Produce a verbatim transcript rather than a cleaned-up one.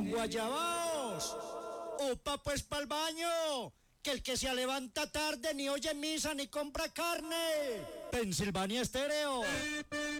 Enguayabaos. Upa pues pa'l baño, que el que se levanta tarde ni oye misa ni compra carne. Pensilvania Estéreo.